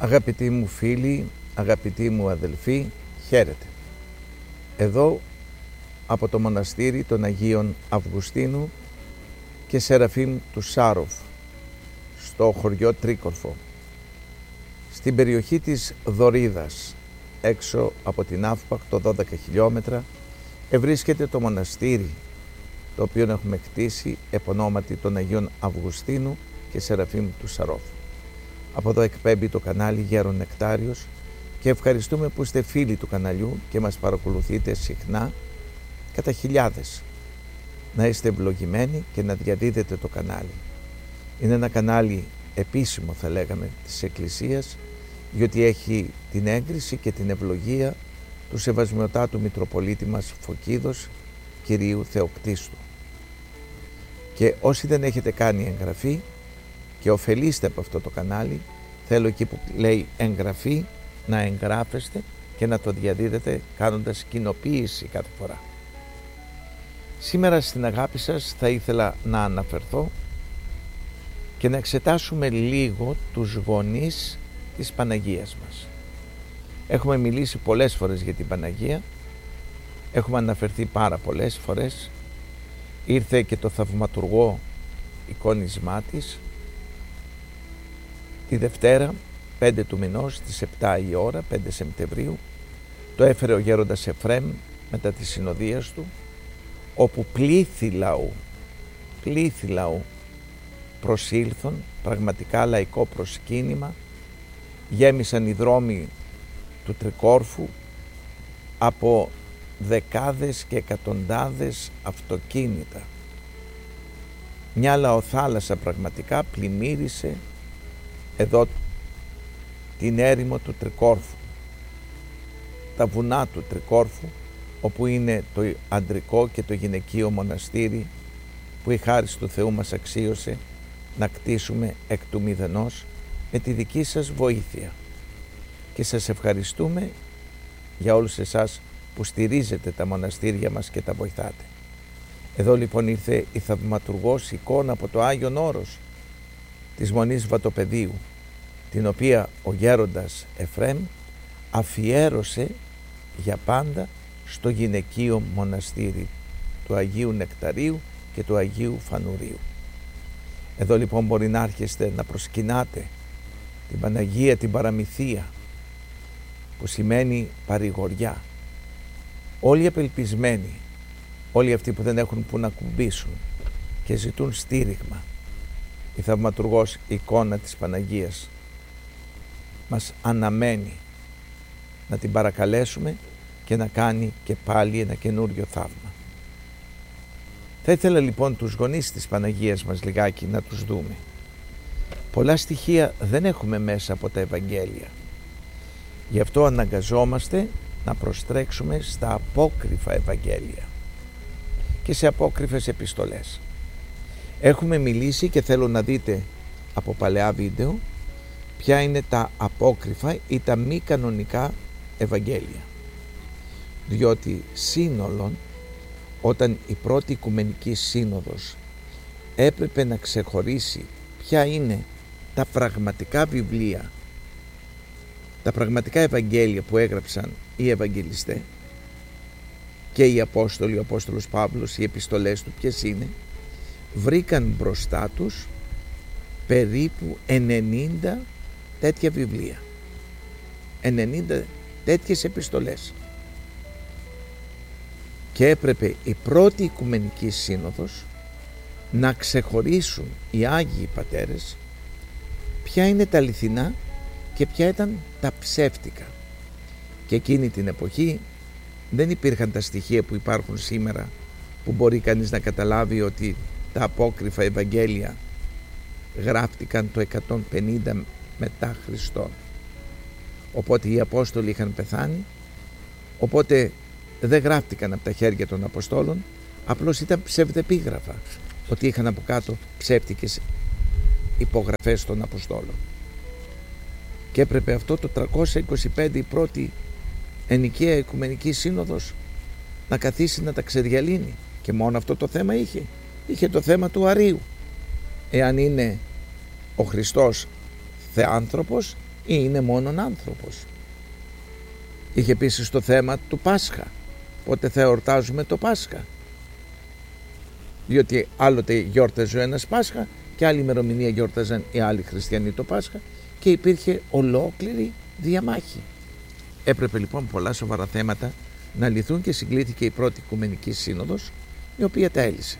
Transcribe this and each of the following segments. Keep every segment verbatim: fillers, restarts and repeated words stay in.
Αγαπητοί μου φίλοι, αγαπητοί μου αδελφοί, χαίρετε. Εδώ από το μοναστήρι των Αγίων Αυγουστίνου και Σεραφείμ του Σάροφ, στο χωριό Τρίκορφο, στην περιοχή της Δωρίδας, έξω από την Αύπακτο δώδεκα χιλιόμετρα, ευρίσκεται το μοναστήρι, το οποίο έχουμε κτίσει επ' ονόματι των Αγίων Αυγουστίνου και Σεραφείμ του Σαρόφ. Από εδώ εκπέμπει το κανάλι Γέρον Νεκτάριος και ευχαριστούμε που είστε φίλοι του καναλιού και μας παρακολουθείτε συχνά κατά χιλιάδες. Να είστε ευλογημένοι και να διαδίδετε το κανάλι. Είναι ένα κανάλι επίσημο, θα λέγαμε, της Εκκλησίας, διότι έχει την έγκριση και την ευλογία του Σεβασμιωτάτου Μητροπολίτη μας Φωκίδος Κυρίου Θεοκτίστου. Και όσοι δεν έχετε κάνει εγγραφή και ωφελείστε από αυτό το κανάλι, θέλω εκεί που λέει εγγραφή να εγγράφεστε και να το διαδίδετε κάνοντας κοινοποίηση κάθε φορά. Σήμερα στην αγάπη σας θα ήθελα να αναφερθώ και να εξετάσουμε λίγο τους γονείς της Παναγίας μας. Έχουμε μιλήσει πολλές φορές για την Παναγία, έχουμε αναφερθεί πάρα πολλές φορές, ήρθε και το θαυματουργό εικόνισμά της τη Δευτέρα, πέντε του μηνός, στις επτά η ώρα, πέντε Σεπτεμβρίου, το έφερε ο γέροντας Εφραίμ μετά τη συνοδείας του, όπου πλήθη λαού, πλήθη λαού προσήλθον, πραγματικά λαϊκό προσκύνημα, γέμισαν οι δρόμοι του Τρικόρφου από δεκάδες και εκατοντάδες αυτοκίνητα. Μια λαοθάλασσα πραγματικά πλημμύρισε εδώ την έρημο του Τρικόρφου, τα βουνά του Τρικόρφου, όπου είναι το αντρικό και το γυναικείο μοναστήρι που η χάρις του Θεού μας αξίωσε να κτίσουμε εκ του μηδενός με τη δική σας βοήθεια. Και σας ευχαριστούμε για όλους εσάς που στηρίζετε τα μοναστήρια μας και τα βοηθάτε. Εδώ λοιπόν ήρθε η θαυματουργός εικόνα από το Άγιον Όρος της Μονής Βατοπεδίου, την οποία ο γέροντας Εφραίμ αφιέρωσε για πάντα στο γυναικείο μοναστήρι του Αγίου Νεκταρίου και του Αγίου Φανουρίου. Εδώ λοιπόν μπορεί να άρχεστε να προσκυνάτε την Παναγία, την Παραμυθία, που σημαίνει παρηγοριά. Όλοι οι απελπισμένοι, όλοι αυτοί που δεν έχουν που να κουμπίσουν και ζητούν στήριγμα, η θαυματουργός εικόνα της Παναγίας μας αναμένει να την παρακαλέσουμε και να κάνει και πάλι ένα καινούριο θαύμα. Θα ήθελα λοιπόν τους γονείς της Παναγίας μας λιγάκι να τους δούμε. Πολλά στοιχεία δεν έχουμε μέσα από τα Ευαγγέλια. Γι' αυτό αναγκαζόμαστε να προστρέξουμε στα απόκρυφα Ευαγγέλια και σε απόκρυφες επιστολές. Έχουμε μιλήσει και θέλω να δείτε από παλαιά βίντεο ποια είναι τα απόκρυφα ή τα μη κανονικά Ευαγγέλια. Διότι σύνολον, όταν η πρώτη Οικουμενική Σύνοδος έπρεπε να ξεχωρίσει ποια είναι τα πραγματικά βιβλία, τα πραγματικά Ευαγγέλια που έγραψαν οι Ευαγγελιστές και οι Απόστολοι, ο Απόστολος Παύλος, οι επιστολές του ποιες είναι, βρήκαν μπροστά τους περίπου ενενήντα τέτοια βιβλία, ενενήντα τέτοιες επιστολές. Και έπρεπε η πρώτη Οικουμενική Σύνοδος να ξεχωρίσουν οι Άγιοι Πατέρες ποια είναι τα αληθινά και ποια ήταν τα ψεύτικα. Και εκείνη την εποχή δεν υπήρχαν τα στοιχεία που υπάρχουν σήμερα, που μπορεί κανείς να καταλάβει ότι τα απόκρυφα Ευαγγέλια γράφτηκαν το εκατόν πενήντα μετά Χριστόν. Οπότε οι Απόστολοι είχαν πεθάνει, οπότε δεν γράφτηκαν από τα χέρια των Αποστόλων, απλώς ήταν ψευδεπίγραφα, ότι είχαν από κάτω ψεύτικες υπογραφές των Αποστόλων. Και έπρεπε αυτό το τριακόσια είκοσι πέντε η πρώτη Ενικαία Οικουμενική Σύνοδος να καθίσει να τα ξεδιαλύνει. Και μόνο αυτό το θέμα είχε. Είχε το θέμα του αρείου. Εάν είναι ο Χριστός θεάνθρωπος ή είναι μόνον άνθρωπος. Είχε επίσης το θέμα του Πάσχα. Πότε θα εορτάζουμε το Πάσχα? Διότι άλλοτε γιόρταζε ο ένας Πάσχα και άλλη ημερομηνία γιόρταζαν οι άλλοι χριστιανοί το Πάσχα και υπήρχε ολόκληρη διαμάχη. Έπρεπε λοιπόν πολλά σοβαρά θέματα να λυθούν και συγκλήθηκε η πρώτη Οικουμενική Σύνοδος, η οποία τα έλυσε.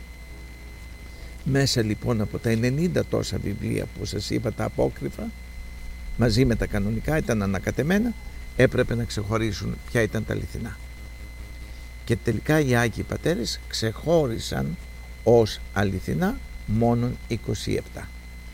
Μέσα λοιπόν από τα ενενήντα τόσα βιβλία που σας είπα, τα απόκριφα, μαζί με τα κανονικά, ήταν ανακατεμένα, έπρεπε να ξεχωρίσουν ποια ήταν τα αληθινά. Και τελικά οι Άγιοι Πατέρες ξεχώρισαν ως αληθινά μόνον είκοσι επτά.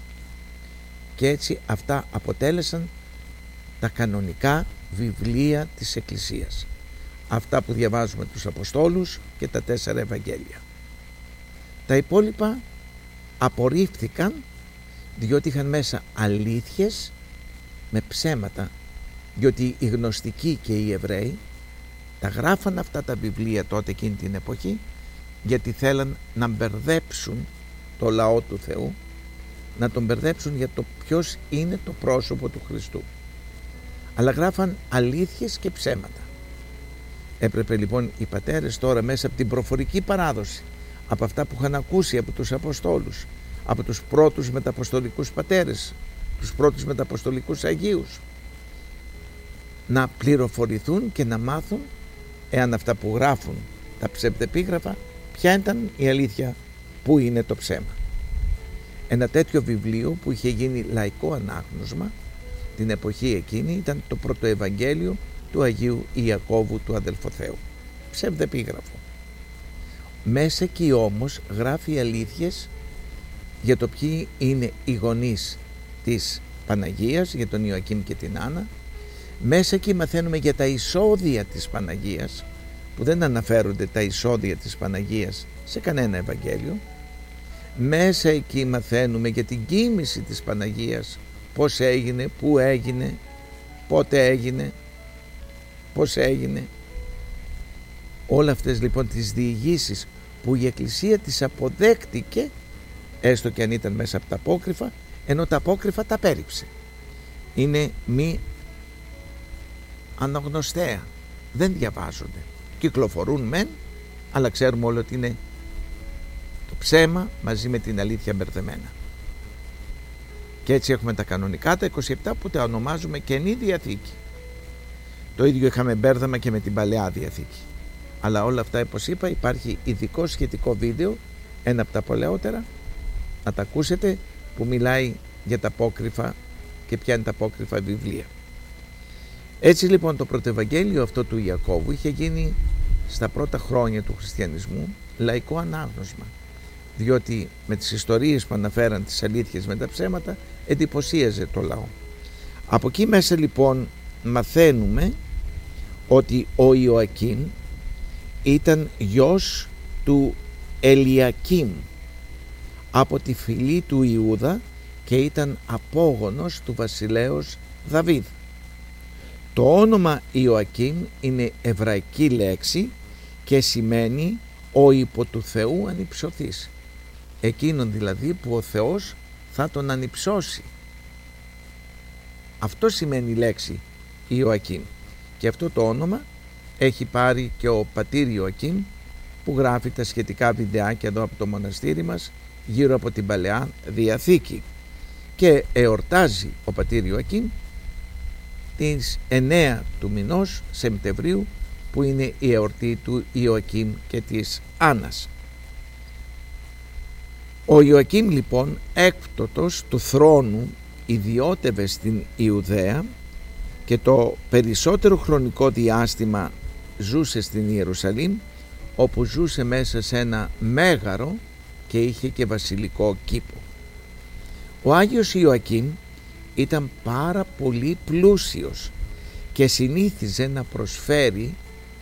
Και έτσι αυτά αποτέλεσαν τα κανονικά βιβλία της Εκκλησίας. Αυτά που διαβάζουμε τους Αποστόλους και τα τέσσερα Ευαγγέλια. Τα υπόλοιπα απορρίφθηκαν διότι είχαν μέσα αλήθειες με ψέματα, διότι οι γνωστικοί και οι Εβραίοι τα γράφαν αυτά τα βιβλία τότε εκείνη την εποχή γιατί θέλαν να μπερδέψουν το λαό του Θεού, να τον μπερδέψουν για το ποιος είναι το πρόσωπο του Χριστού. Αλλά γράφαν αλήθειες και ψέματα. Έπρεπε λοιπόν οι πατέρες τώρα μέσα από την προφορική παράδοση, από αυτά που είχαν ακούσει από τους Αποστόλους, από τους πρώτους μεταποστολικούς πατέρες, τους πρώτους μεταποστολικούς Αγίους, να πληροφορηθούν και να μάθουν, εάν αυτά που γράφουν τα ψευδεπίγραφα, ποια ήταν η αλήθεια, πού είναι το ψέμα. Ένα τέτοιο βιβλίο που είχε γίνει λαϊκό ανάγνωσμα την εποχή εκείνη ήταν το πρωτοευαγγέλιο του Αγίου Ιακώβου του Αδελφοθέου, ψευδεπίγραφο. Μέσα εκεί όμως γράφει αλήθειες για το ποιοι είναι οι γονείς της Παναγίας, για τον Ιωακήμ και την Άννα. Μέσα εκεί μαθαίνουμε για τα εισόδια της Παναγίας, που δεν αναφέρονται τα εισόδια της Παναγίας σε κανένα Ευαγγέλιο. Μέσα εκεί μαθαίνουμε για την κοίμηση της Παναγίας, πώς έγινε, πού έγινε, πότε έγινε, πώς έγινε. Όλα αυτές λοιπόν τις διηγήσεις που η Εκκλησία τις αποδέχτηκε, έστω και αν ήταν μέσα από τα απόκριφα, ενώ τα απόκριφα τα πέριψε. Είναι μη αναγνωστέα, δεν διαβάζονται, κυκλοφορούν μεν, αλλά ξέρουμε όλο ότι είναι το ψέμα μαζί με την αλήθεια μπερδεμένα. Και έτσι έχουμε τα κανονικά, τα είκοσι επτά, που τα ονομάζουμε Καινή Διαθήκη. Το ίδιο είχαμε μπέρδεμα και με την Παλαιά Διαθήκη. Αλλά όλα αυτά, όπως είπα, υπάρχει ειδικό σχετικό βίντεο, ένα από τα παλαιότερα, να τα ακούσετε, που μιλάει για τα απόκριφα και ποια είναι τα απόκριφα βιβλία. Έτσι λοιπόν το πρωτοευαγγέλιο αυτό του Ιακώβου είχε γίνει στα πρώτα χρόνια του χριστιανισμού λαϊκό ανάγνωσμα, διότι με τις ιστορίες που αναφέραν τις αλήθειες με τα ψέματα εντυπωσίαζε το λαό. Από εκεί μέσα λοιπόν μαθαίνουμε ότι ο Ιωακήμ ήταν γιος του Ελιακήμ από τη φυλή του Ιούδα και ήταν απόγονος του βασιλέως Δαβίδ. Το όνομα Ιωακήμ είναι εβραϊκή λέξη και σημαίνει ο υπό του Θεού ανυψωθής, εκείνον δηλαδή που ο Θεός θα τον ανυψώσει. Αυτό σημαίνει η λέξη Ιωακήμ, και αυτό το όνομα έχει πάρει και ο πατήρ Ιωακήμ, που γράφει τα σχετικά βιντεάκια εδώ από το μοναστήρι μας γύρω από την Παλαιά Διαθήκη, και εορτάζει ο πατήρ Ιωακήμ τις εννέα του μηνός Σεπτεμβρίου, που είναι η εορτή του Ιωακήμ και της Άννας. Ο Ιωακήμ λοιπόν, έκπτωτος του θρόνου, ιδιώτευε στην Ιουδαία και το περισσότερο χρονικό διάστημα ζούσε στην Ιερουσαλήμ, όπου ζούσε μέσα σε ένα μέγαρο και είχε και βασιλικό κήπο. Ο Άγιος Ιωακήμ ήταν πάρα πολύ πλούσιος και συνήθιζε να προσφέρει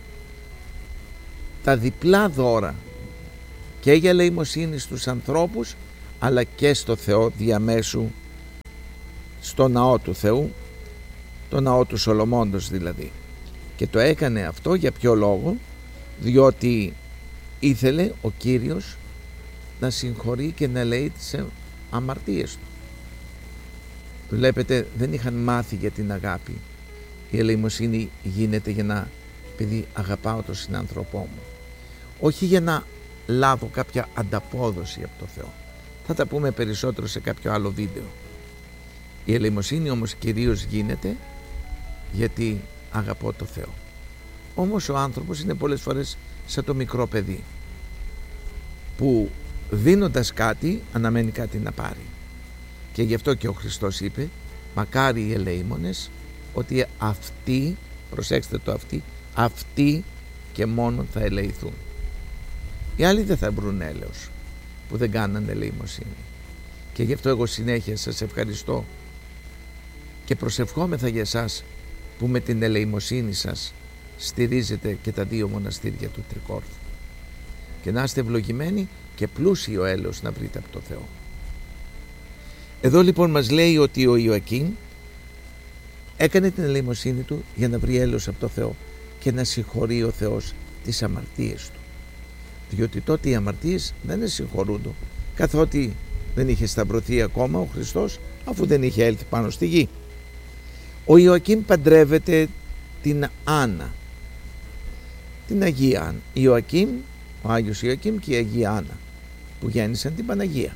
τα διπλά δώρα και για ελεημοσύνη στους ανθρώπους, αλλά και στο Θεό διαμέσου, στο ναό του Θεού, το ναό του Σολομώντος δηλαδή. Και το έκανε αυτό για ποιο λόγο? Διότι ήθελε ο Κύριος να συγχωρεί και να λέει τις αμαρτίες του. Βλέπετε, δεν είχαν μάθει για την αγάπη. Η ελεημοσύνη γίνεται για να, επειδή αγαπάω τον συνάνθρωπό μου, όχι για να λάβω κάποια ανταπόδοση από το Θεό. Θα τα πούμε περισσότερο σε κάποιο άλλο βίντεο. Η ελεημοσύνη όμως κυρίως γίνεται γιατί αγαπώ το Θεό. Όμως ο άνθρωπος είναι πολλές φορές σαν το μικρό παιδί που δίνοντας κάτι αναμένει κάτι να πάρει. Και γι' αυτό και ο Χριστός είπε, μακάρι οι ελεήμονες, ότι αυτοί, προσέξτε το αυτοί, αυτοί και μόνο θα ελεηθούν. Οι άλλοι δεν θα βρουν έλεος που δεν κάνανε ελεημοσύνη. Και γι' αυτό εγώ συνέχεια σας ευχαριστώ και προσευχόμεθα για εσάς που με την ελεημοσύνη σας στηρίζετε και τα δύο μοναστήρια του Τρικόρθου. Και να είστε ευλογημένοι και πλούσιο έλεος να βρείτε από το Θεό. Εδώ λοιπόν μας λέει ότι ο Ιωακήμ έκανε την ελεημοσύνη του για να βρει έλεος από το Θεό και να συγχωρεί ο Θεός τις αμαρτίες του. Διότι τότε οι αμαρτίες δεν συγχωρούνται, καθότι δεν είχε σταυρωθεί ακόμα ο Χριστός, αφού δεν είχε έλθει πάνω στη γη. Ο Ιωακήμ παντρεύεται την Άννα, την Αγία Άννα. Ιωακήμ, ο Άγιος Ιωακήμ και η Αγία Άννα που γέννησαν την Παναγία.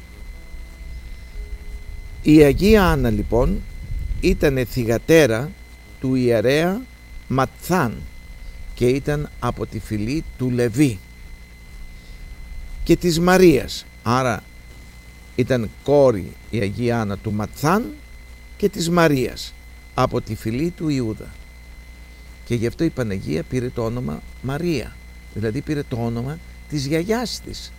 Η Αγία Άννα λοιπόν ήταν θυγατέρα του ιερέα Ματθάν και ήταν από τη φυλή του Λεβί και της Μαρίας. Άρα ήταν κόρη η Αγία Άννα του Ματθάν και της Μαρίας από τη φυλή του Ιούδα. Και γι' αυτό η Παναγία πήρε το όνομα Μαρία, δηλαδή πήρε το όνομα της γιαγιάς της.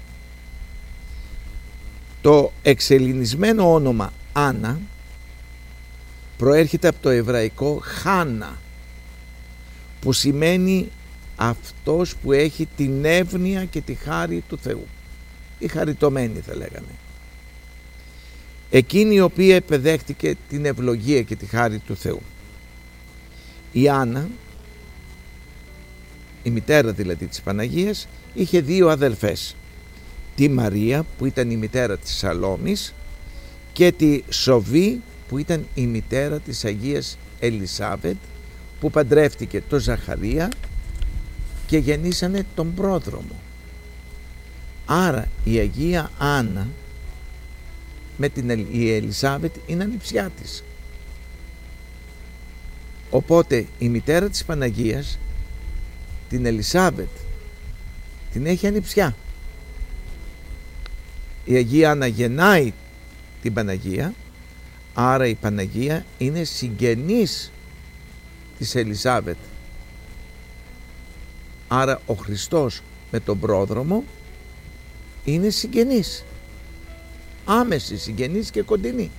Το εξελληνισμένο όνομα Άννα προέρχεται από το εβραϊκό Χάνα, που σημαίνει αυτός που έχει την εύνοια και τη χάρη του Θεού, η χαριτωμένη θα λέγανε, εκείνη η οποία επεδέχτηκε την ευλογία και τη χάρη του Θεού. Η Άννα, η μητέρα δηλαδή της Παναγίας, είχε δύο αδελφές, τη Μαρία που ήταν η μητέρα της Σαλόμης και τη Σοβή που ήταν η μητέρα της Αγίας Ελισάβετ, που παντρεύτηκε τον Ζαχαρία και γεννήσανε τον πρόδρομο. Άρα η Αγία Άννα με την η Ελισάβετ είναι ανιψιά της. Οπότε η μητέρα της Παναγίας την Ελισάβετ την έχει ανιψιά. Η Αγία Άννα γεννάει την Παναγία, άρα η Παναγία είναι συγγενής της Ελισάβετ. Άρα ο Χριστός με τον πρόδρομο είναι συγγενής, άμεση συγγενής και κοντινή.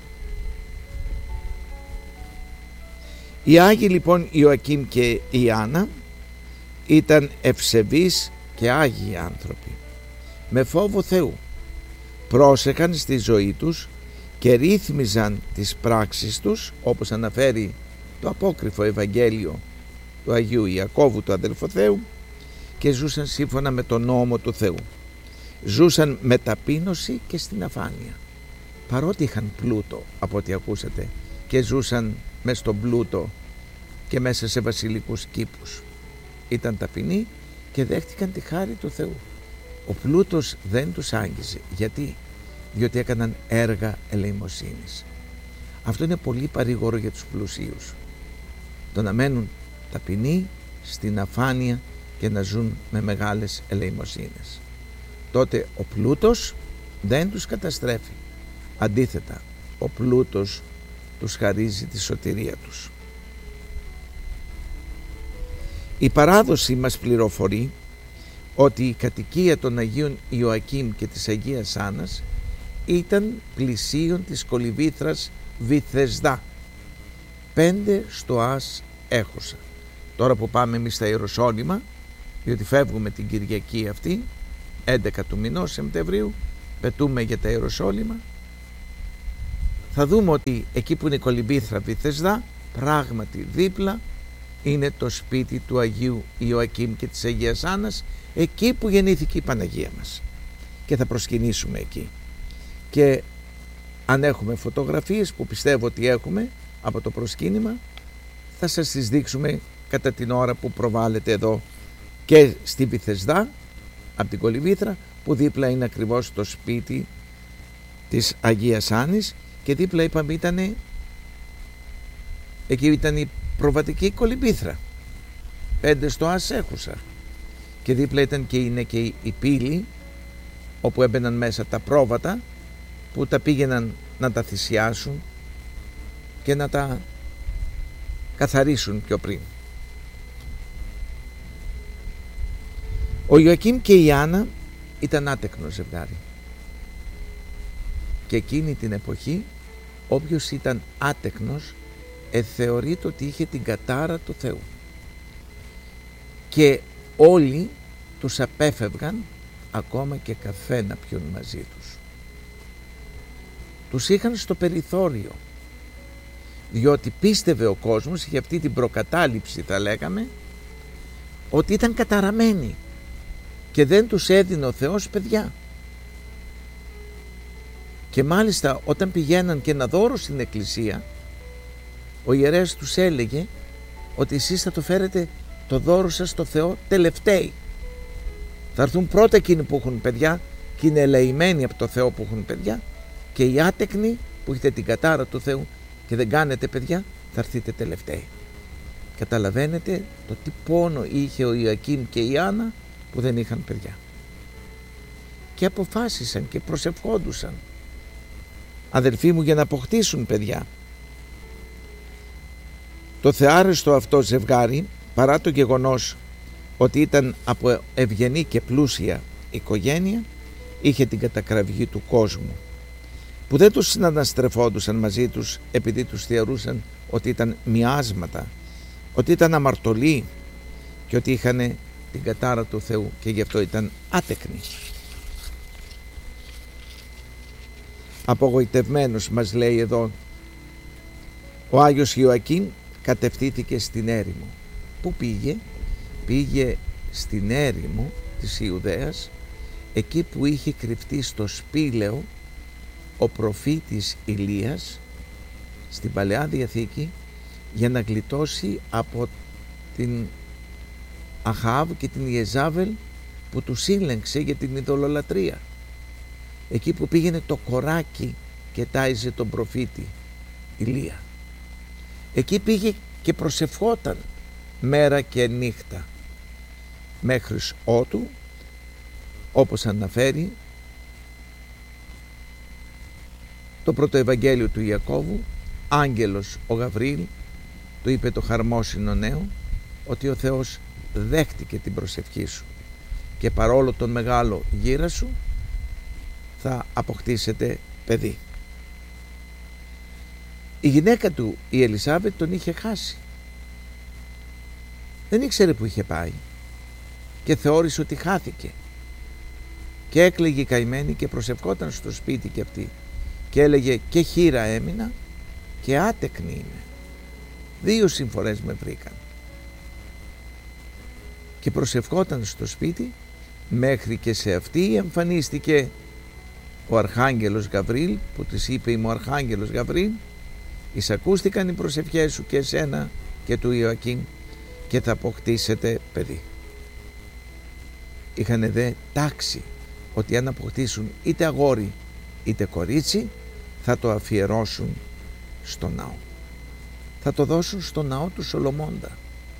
Οι Άγιοι λοιπόν Ιωακήμ και η Άννα ήταν ευσεβείς και Άγιοι άνθρωποι με φόβο Θεού. Πρόσεχαν στη ζωή τους και ρύθμιζαν τις πράξεις τους, όπως αναφέρει το απόκριφο Ευαγγέλιο του Αγίου Ιακώβου του αδελφοθέου, και ζούσαν σύμφωνα με τον νόμο του Θεού. Ζούσαν με ταπείνωση και στην αφάνεια, παρότι είχαν πλούτο από ό,τι ακούσατε, και ζούσαν μες στον πλούτο και μέσα σε βασιλικούς κήπους. Ήταν ταπεινοί και δέχτηκαν τη χάρη του Θεού. Ο πλούτος δεν τους άγγιζε. Γιατί? Διότι έκαναν έργα ελεημοσύνης. Αυτό είναι πολύ παρήγορο για τους πλουσίους, το να μένουν ταπεινοί στην αφάνεια και να ζουν με μεγάλες ελεημοσύνες. Τότε ο πλούτος δεν τους καταστρέφει. Αντίθετα, ο πλούτος τους χαρίζει τη σωτηρία τους. Η παράδοση μας πληροφορεί ότι η κατοικία των Αγίων Ιωακήμ και της Αγίας Άννας ήταν πλησίον της κολυβήθρας Βυθεσδά, πέντε στοάς έχουσα. Τώρα που πάμε εμείς στα Ιεροσόλυμα, διότι φεύγουμε την Κυριακή αυτή, έντεκα του μηνός Σεπτεμβρίου, πετούμε για τα Ιεροσόλυμα, θα δούμε ότι εκεί που είναι η κολυβήθρα Βυθεσδά, πράγματι δίπλα είναι το σπίτι του Αγίου Ιωακήμ και της Αγίας Άννας, εκεί που γεννήθηκε η Παναγία μας, και θα προσκυνήσουμε εκεί. Και αν έχουμε φωτογραφίες, που πιστεύω ότι έχουμε από το προσκύνημα, θα σας τις δείξουμε κατά την ώρα που προβάλλεται εδώ και στην Πηθεσδά, από την Κολυμβήθρα, που δίπλα είναι ακριβώς το σπίτι της Αγίας Άννης, και δίπλα είπαμε ήταν, εκεί ήταν η προβατική Κολυμβήθρα, πέντε στο Ασέχουσα, και δίπλα ήταν και είναι και η πύλη όπου έμπαιναν μέσα τα πρόβατα που τα πήγαιναν να τα θυσιάσουν και να τα καθαρίσουν πιο πριν. Ο Ιωακήμ και η Άννα ήταν άτεκνο ζευγάρι, και εκείνη την εποχή όποιος ήταν άτεκνος εθεωρείται ότι είχε την κατάρα του Θεού, και όλοι τους απέφευγαν ακόμα και καφέ να πιούν μαζί τους. Τους είχαν στο περιθώριο, διότι πίστευε ο κόσμος, για αυτή την προκατάληψη θα λέγαμε, ότι ήταν καταραμένοι και δεν τους έδινε ο Θεός παιδιά. Και μάλιστα όταν πηγαίναν και ένα δώρο στην εκκλησία, ο ιερέας τους έλεγε ότι εσείς θα το φέρετε το δώρο σας στο Θεό τελευταίοι. Θα έρθουν πρώτα εκείνοι που έχουν παιδιά και είναι ελεημένοι από το Θεό που έχουν παιδιά, και οι άτεκνοι που έχετε την κατάρα του Θεού και δεν κάνετε παιδιά θα έρθετε τελευταίοι. Καταλαβαίνετε το τι πόνο είχε ο Ιωακήμ και η Άννα που δεν είχαν παιδιά, και αποφάσισαν και προσευχόντουσαν, αδελφοί μου, για να αποκτήσουν παιδιά. Το θεάρεστο αυτό ζευγάρι, παρά το γεγονός ότι ήταν από ευγενή και πλούσια οικογένεια, είχε την κατακραυγή του κόσμου, που δεν τους συναναστρεφόντουσαν μαζί τους επειδή τους θεωρούσαν ότι ήταν μοιάσματα, ότι ήταν αμαρτωλοί και ότι είχαν την κατάρα του Θεού, και γι' αυτό ήταν άτεκνοι. Απογοητευμένος, μας λέει εδώ, ο Άγιος Ιωακήμ κατευθύνθηκε στην έρημο. Πού πήγε? Πήγε στην έρημο της Ιουδαίας, εκεί που είχε κρυφτεί στο σπήλαιο ο προφήτης Ηλίας στην Παλαιά Διαθήκη, για να γλιτώσει από την Αχάβ και την Ιεζάβελ που του σύλλεγξε για την ειδωλολατρία. Εκεί που πήγαινε το κοράκι και τάιζε τον προφήτη Ηλία. Εκεί πήγε και προσευχόταν μέρα και νύχτα, μέχρι ότου, όπως αναφέρει το πρώτο Ευαγγέλιο του Ιακώβου, άγγελος ο Γαβρίλ του είπε το χαρμόσυνο νέο ότι ο Θεός δέχτηκε την προσευχή σου και παρόλο τον μεγάλο γύρα σου θα αποκτήσετε παιδί. Η γυναίκα του, η Ελισάβετ, τον είχε χάσει. Δεν ήξερε που είχε πάει και θεώρησε ότι χάθηκε, και έκλαιγε καημένη και προσευχόταν στο σπίτι και αυτή και έλεγε και χήρα έμεινα και άτεκνη είμαι. Δύο συμφορές με βρήκαν. Και προσευχόταν στο σπίτι μέχρι και σε αυτή εμφανίστηκε ο Αρχάγγελος Γαβρίλ, που της είπε είμαι ο Αρχάγγελος Γαβρίλ, εισακούστηκαν οι προσευχές σου και εσένα και του Ιωακήμ και θα αποκτήσετε παιδί. Είχανε δε τάξει ότι αν αποκτήσουν είτε αγόρι είτε κορίτσι θα το αφιερώσουν στο ναό. Θα το δώσουν στο ναό του Σολομώντα.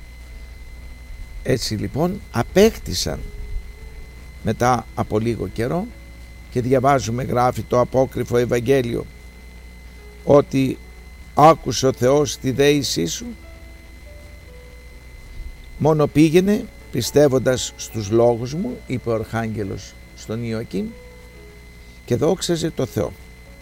Έτσι λοιπόν απέκτησαν μετά από λίγο καιρό, και διαβάζουμε, γράφει το απόκριφο Ευαγγέλιο, ότι άκουσε ο Θεός τη δέησή σου, μόνο πήγαινε πιστεύοντας στους λόγους μου, είπε ο Αρχάγγελος στον Ιωακήμ, και δόξαζε το Θεό.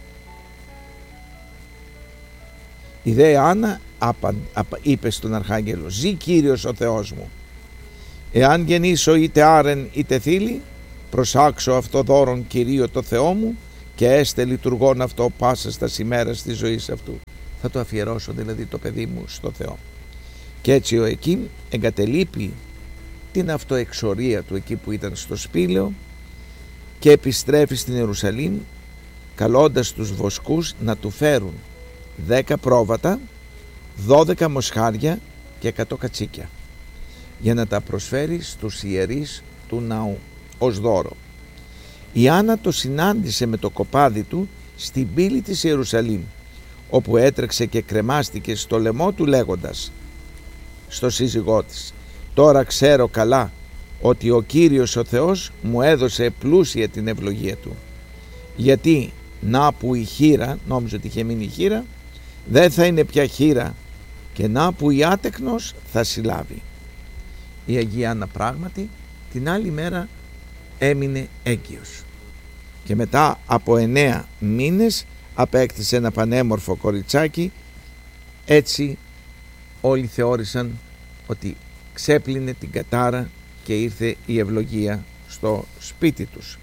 Η δε Άννα απα, απα, είπε στον Αρχάγγελο, ζει Κύριος ο Θεός μου, εάν γεννήσω είτε άρεν είτε θήλη, προσάξω αυτό δώρον Κυρίω το Θεό μου και έστε λειτουργών αυτό πάσα στα ημέρας της ζωής αυτού. Θα το αφιερώσω δηλαδή το παιδί μου στο Θεό. Και έτσι ο Ιωακήμ εγκατελείπει την αυτοεξορία του εκεί που ήταν στο σπήλαιο και επιστρέφει στην Ιερουσαλήμ, καλώντας τους βοσκούς να του φέρουν δέκα πρόβατα, δώδεκα μοσχάρια και εκατό κατσίκια, για να τα προσφέρει στους ιερείς του ναού ως δώρο. Η Άννα το συνάντησε με το κοπάδι του στην πύλη της Ιερουσαλήμ, όπου έτρεξε και κρεμάστηκε στο λαιμό του λέγοντας στο σύζυγό της: «Τώρα ξέρω καλά ότι ο Κύριος ο Θεός μου έδωσε πλούσια την ευλογία του, γιατί να που η χήρα», νόμιζε ότι είχε μείνει η χήρα, «δεν θα είναι πια χήρα, και να που η άτεκνος θα συλλάβει». Η Αγία Άννα πράγματι την άλλη μέρα έμεινε έγκυος και μετά από εννέα μήνες απέκτησε ένα πανέμορφο κοριτσάκι. Έτσι όλοι θεώρησαν ότι ξέπλυνε την κατάρα και ήρθε η ευλογία στο σπίτι τους.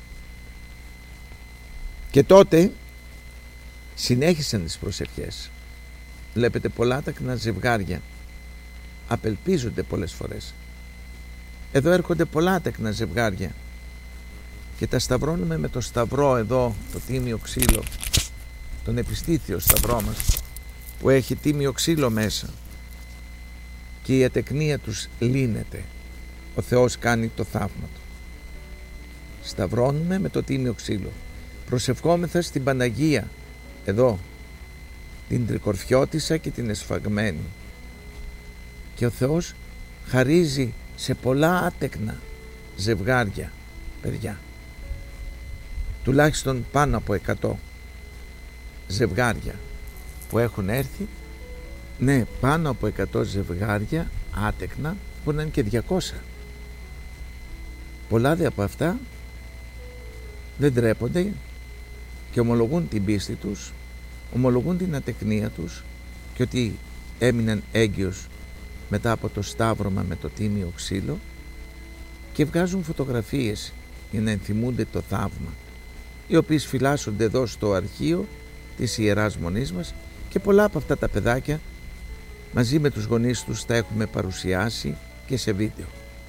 Και τότε συνέχισαν τις προσευχές. Βλέπετε, πολλά τακνά ζευγάρια απελπίζονται πολλές φορές. Εδώ έρχονται πολλά τακνά ζευγάρια και τα σταυρώνουμε με το σταυρό εδώ, το τίμιο ξύλο, τον επιστήθιο σταυρό μας, που έχει τίμιο ξύλο μέσα, και η ατεκνία τους λύνεται. Ο Θεός κάνει το θαύμα του. Σταυρώνουμε με το τίμιο ξύλο. Προσευχόμεθα στην Παναγία, εδώ, την Τρικορφιώτισσα και την Εσφαγμένη, και ο Θεός χαρίζει σε πολλά άτεκνα ζευγάρια παιδιά, τουλάχιστον πάνω από εκατό ζευγάρια που έχουν έρθει. Ναι, πάνω από εκατό ζευγάρια άτεκνα, που να είναι και διακόσια. Πολλά δε από αυτά δεν ντρέπονται και ομολογούν την πίστη τους, ομολογούν την ατεκνία τους και ότι έμειναν έγκυος μετά από το σταύρωμα με το τίμιο ξύλο, και βγάζουν φωτογραφίες για να ενθυμούνται το θαύμα, οι οποίες φυλάσσονται εδώ στο αρχείο της Ιεράς Μονής μας, και πολλά από αυτά τα παιδάκια μαζί με τους γονείς τους τα έχουμε παρουσιάσει και σε βίντεο.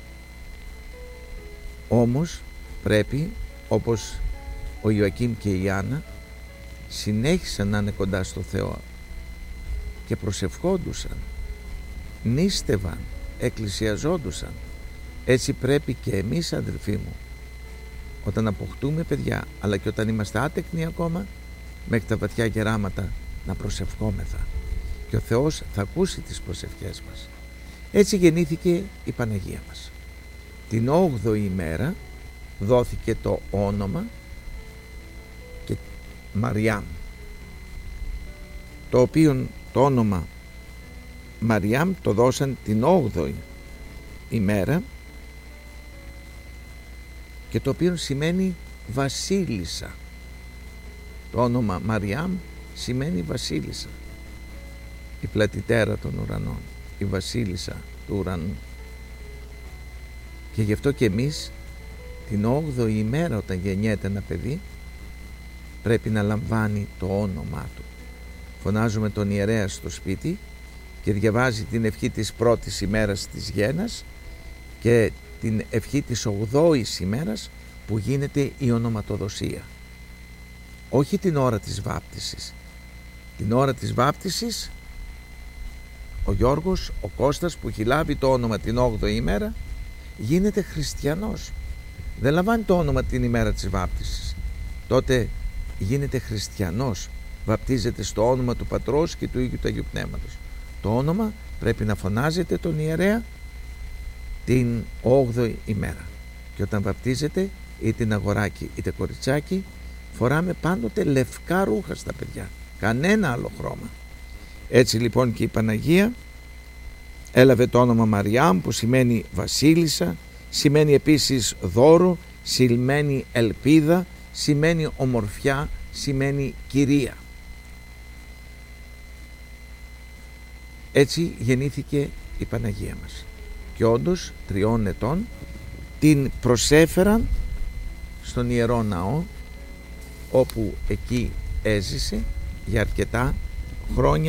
Όμως πρέπει, όπως ο Ιωακήμ και η Άννα, συνέχισαν να είναι κοντά στο Θεό και προσευχόντουσαν, νήστευαν, εκκλησιαζόντουσαν. Έτσι πρέπει και εμείς, αδελφοί μου, όταν αποκτούμε παιδιά, αλλά και όταν είμαστε άτεκνοι ακόμα, μέχρι τα βαθιά γεράματα, να προσευχόμεθα, και ο Θεός θα ακούσει τις προσευχές μας. Έτσι γεννήθηκε η Παναγία μας. Την όγδοη ημέρα δόθηκε το όνομα και Μαριάμ, το οποίο το όνομα Μαριάμ το δώσαν την όγδοη ημέρα, και το οποίο σημαίνει βασίλισσα. Το όνομα Μαριάμ σημαίνει βασίλισσα, η πλατητέρα των ουρανών, η βασίλισσα του ουρανού. Και γι' αυτό και εμείς την όγδοη ημέρα, όταν γεννιέται ένα παιδί, πρέπει να λαμβάνει το όνομά του. Φωνάζουμε τον ιερέα στο σπίτι και διαβάζει την ευχή της πρώτης ημέρας της γέννας και την ευχή της ογδόης ημέρας, που γίνεται η ονοματοδοσία. Όχι την ώρα της βάπτισης. Την ώρα της βάπτισης ο Γιώργος, ο Κώστας, που έχει λάβει το όνομα την όγδοη ημέρα, γίνεται χριστιανός. Δεν λαμβάνει το όνομα την ημέρα της βάπτισης. Τότε γίνεται χριστιανός, βαπτίζεται στο όνομα του Πατρός και του Υιού του Αγίου Πνεύματος. Το όνομα πρέπει να φωνάζεται τον ιερέα την όγδοη ημέρα, και όταν βαπτίζεται, είτε είναι αγοράκι είτε κοριτσάκι, φοράμε πάντοτε λευκά ρούχα στα παιδιά, κανένα άλλο χρώμα. Έτσι λοιπόν και η Παναγία έλαβε το όνομα Μαριάμ, που σημαίνει βασίλισσα, σημαίνει επίσης δώρο, σημαίνει ελπίδα, σημαίνει ομορφιά, σημαίνει κυρία. Έτσι γεννήθηκε η Παναγία μας, και όντως τριών ετών την προσέφεραν στον Ιερό Ναό, όπου εκεί έζησε για αρκετά χρόνια